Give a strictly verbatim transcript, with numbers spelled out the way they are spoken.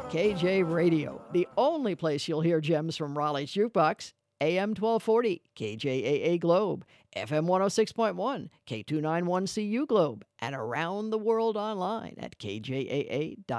K J Radio, the only place you'll hear gems from Raleigh's Jukebox. A M twelve forty, K J A A Globe, F M one oh six point one, K two ninety-one C U Globe, and around the world online at K J A A dot com.